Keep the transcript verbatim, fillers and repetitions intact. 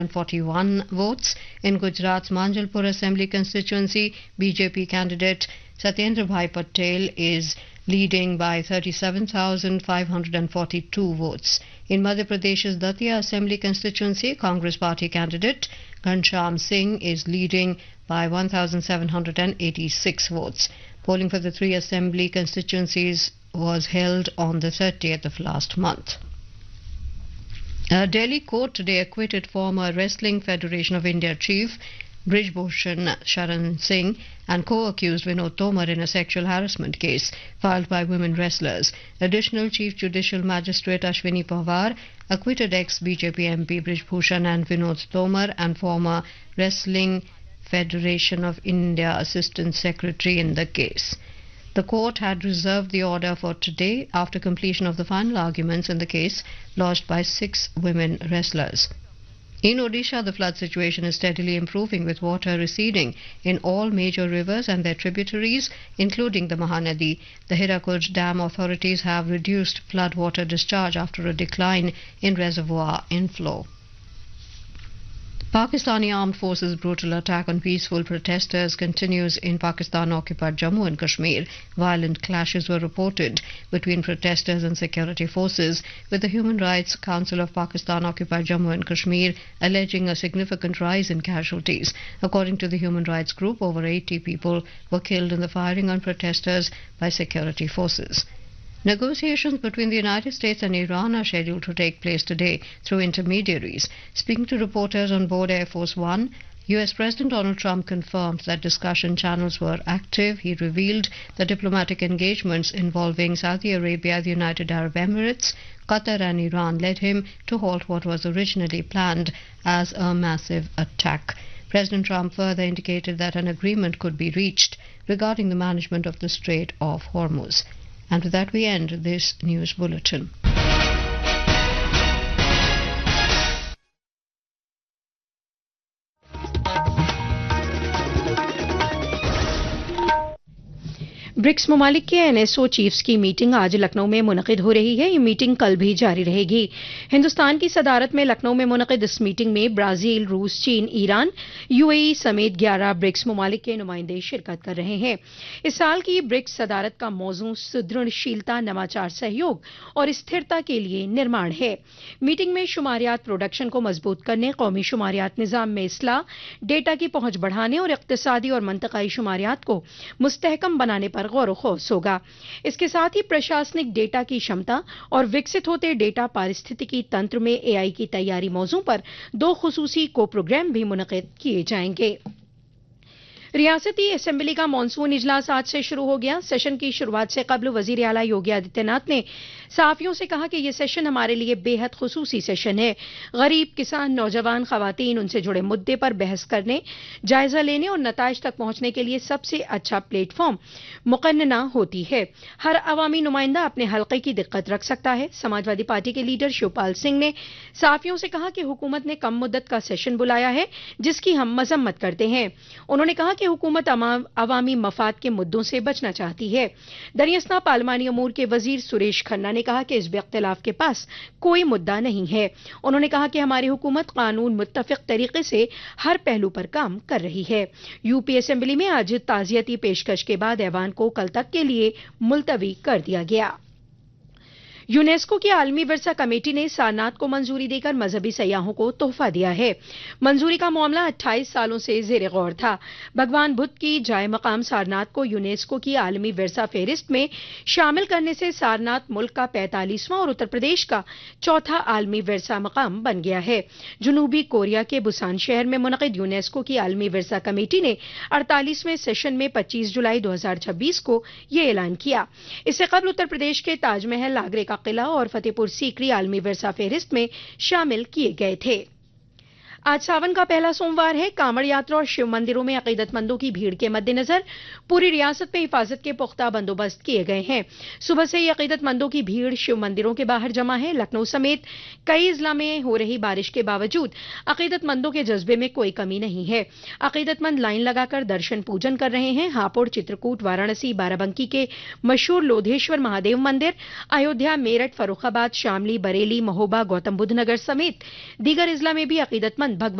forty-one votes. In Gujarat's Manjalpur Assembly constituency, B J P candidate Satyendra Bhai Patel is leading by thirty-seven thousand five hundred forty-two votes. In Madhya Pradesh's Datia Assembly constituency, Congress party candidate Ghanshyam Singh is leading by one thousand seven hundred eighty-six votes. Polling for the three assembly constituencies was held on the thirtieth of last month. A Delhi court today acquitted former Wrestling Federation of India chief Brij Bhushan Sharan Singh and co-accused Vinod Tomar in a sexual harassment case filed by women wrestlers. Additional Chief Judicial Magistrate Ashwini Pawar acquitted ex-B J P M P Brij Bhushan and Vinod Tomar and former Wrestling Federation of India Assistant Secretary in the case. The court had reserved the order for today after completion of the final arguments in the case lodged by six women wrestlers. In Odisha, the flood situation is steadily improving with water receding in all major rivers and their tributaries, including the Mahanadi. The Hirakud Dam authorities have reduced flood water discharge after a decline in reservoir inflow. Pakistani Armed Forces' brutal attack on peaceful protesters continues in Pakistan-occupied Jammu and Kashmir. Violent clashes were reported between protesters and security forces, with the Human Rights Council of Pakistan-occupied Jammu and Kashmir alleging a significant rise in casualties. According to the human rights group, over eighty people were killed in the firing on protesters by security forces. Negotiations between the United States and Iran are scheduled to take place today through intermediaries. Speaking to reporters on board Air Force One, U S President Donald Trump confirmed that discussion channels were active. He revealed that diplomatic engagements involving Saudi Arabia, the United Arab Emirates, Qatar and Iran led him to halt what was originally planned as a massive attack. President Trump further indicated that an agreement could be reached regarding the management of the Strait of Hormuz. And with that we end this news bulletin. BRICS ममालिक के NSO chiefs की meeting आज लखनऊ में मुनक़िद हो रही है। ये meeting कल भी जारी रहेगी। हिंदुस्तान की सदारत में लखनऊ में मुनक़िद इस मीटिंग में ब्राजील, रूस, चीन, ईरान, यूएई समेत ग्यारह ब्रिक्स ममालिक के नुमाइंदे शिरकत कर रहे हैं। इस साल की ब्रिक्स सदारत का मौजू सुदृढ़शीलता, नवाचार, सहयोग और स्थिरता के लिए निर्माण है। मीटिंग में शुमारियात प्रोडक्शन को मजबूत करने, कौमी शुमारियात निज़ाम में इस्लाह, डेटा की पहुंच बढ़ाने और इक़्तिसादी और मंतक़ाई शुमारियात को मुस्तहकम बनाने पर गौर ख़ौस होगा। इसके साथ ही प्रशासनिक डेटा की क्षमता और विकसित होते डेटा पारिस्थितिकी तंत्र में एआई की तैयारी मौजू पर दो खुसूसी को प्रोग्राम भी मुनक़िद किए जाएंगे। रियासती असेंबली का मॉनसून इजलास आज से शुरू हो गया। सेशन की शुरुआत से कबल वजीर आला योगी आदित्यनाथ ने सहाफ़ियों से कहा कि यह सेशन हमारे लिए बेहद खुसूसी सेशन है। गरीब, किसान, नौजवान, ख़वातीन, उनसे जुड़े मुद्दे पर बहस करने, जायजा लेने और नताइज तक पहुंचने के लिए सबसे अच्छा प्लेटफॉर्म मुक़न्नना होती है। हर अवामी नुमाइंदा अपने हल्के की दिक्कत रख सकता है। समाजवादी पार्टी के लीडर शिवपाल सिंह ने सहाफ़ियों से कहा कि हुकूमत ने कम मुद्दत का सेशन बुलाया है, जिसकी हम मजम्मत करते हैं। उन्होंने कहा कि हुकूमत अवामी मफाद के मुद्दों से बचना चाहती है। दरियास्ता पार्लिमानी अमूर के वजीर सुरेश खन्ना ने कहा कि इस इख्तिलाफ के पास कोई मुद्दा नहीं है। उन्होंने कहा कि हमारी हुकूमत कानून मुत्तफ़िक़ तरीके से हर पहलू पर काम कर रही है। यूपी असेंबली में आज ताज़ियती पेशकश के बाद ऐवान को कल तक के लिए मुलतवी कर दिया गया। यूनेस्को की आलमी विरसा कमेटी ने सारनाथ को मंजूरी देकर मजहबी सयाहों को तोहफा दिया है। मंजूरी का मामला अट्ठाईस सालों से ज़ेर गौर था। भगवान बुद्ध की जाए मकाम सारनाथ को यूनेस्को की आलमी विरसा फहरिस्त में शामिल करने से सारनाथ मुल्क का पैंतालीसवां और उत्तर प्रदेश का चौथा आलमी विरसा मकाम बन गया है। जनूबी कोरिया के बुसान शहर में मुनक़िद यूनेस्को की आलमी विरसा कमेटी ने अड़तालीसवें सेशन में पच्चीस जुलाई दो हजार छब्बीस को यह ऐलान किया। इससे कबल उत्तर प्रदेश के ताजमहल, आगरे का किला और फतेहपुर सीकरी आलमी विरसा फहरिस्त में शामिल किए गए थे। आज सावन का पहला सोमवार है। कांवड़ यात्रा और शिव मंदिरों में अकीदतमंदों की भीड़ के मद्देनजर पूरी रियासत में हिफाजत के पुख्ता बंदोबस्त किए गए हैं। सुबह से ही अकीदतमंदों की भीड़ शिव मंदिरों के बाहर जमा है। लखनऊ समेत कई इजला में हो रही बारिश के बावजूद अकीदतमंदों के जज्बे में कोई कमी नहीं है। अकीदतमंद लाइन लगाकर दर्शन पूजन कर रहे हैं। हापुड़, चित्रकूट, वाराणसी, बाराबंकी के मशहूर लोधेश्वर महादेव मंदिर, अयोध्या, मेरठ, फर्रुखाबाद, शामली, बरेली, महोबा, गौतम बुद्ध नगर समेत दीगर इजला में भी अकीदतमंद भगवान